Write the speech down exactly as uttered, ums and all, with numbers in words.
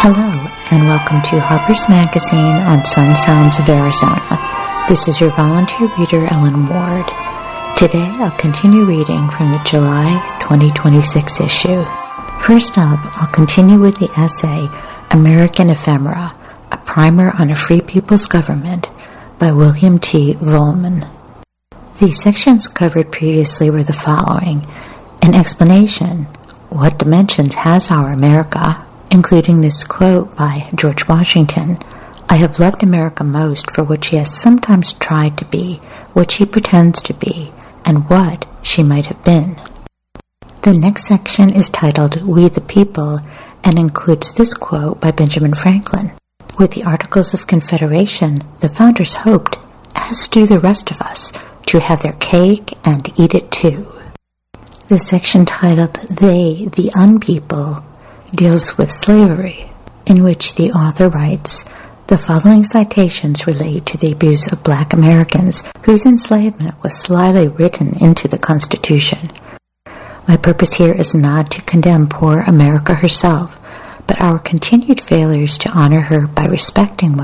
Hello, and welcome to Harper's Magazine on Sun Sounds of Arizona. This is your volunteer reader, Ellen Ward. Today, I'll continue reading from the July twenty twenty-six issue. First up, I'll continue with the essay, American Ephemera, a Primer on a Free People's Government by William T. Vollmann. The sections covered previously were the following: an explanation, what dimensions has our America, including this quote by George Washington, "I have loved America most for what she has sometimes tried to be, what she pretends to be, and what she might have been." The next section is titled We the People and includes this quote by Benjamin Franklin. With the Articles of Confederation, the founders hoped, as do the rest of us, to have their cake and eat it too. The section titled They, the Unpeople, deals with slavery, in which the author writes, the following citations relate to the abuse of black Americans whose enslavement was slyly written into the Constitution. My purpose here is not to condemn poor America herself, but our continued failures to honor her by respecting what